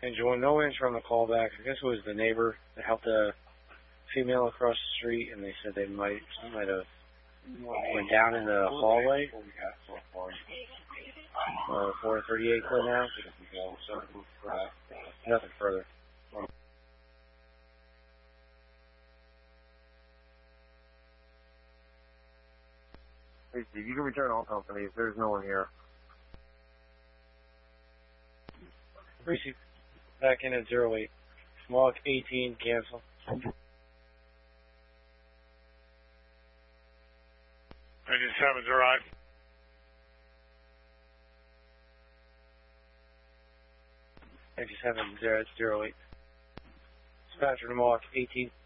Engine 1, no answer on the callback. I guess it was the neighbor that helped a female across the street, and they said she might have went down in the hallway. 438 clear now. Nothing further. Hey Steve, you can return all companies. There's no one here. Receive. Back in at 08. Walk 18, cancel. Engine 7's arrived. Engine 7, 08. Dispatcher to Walk 18.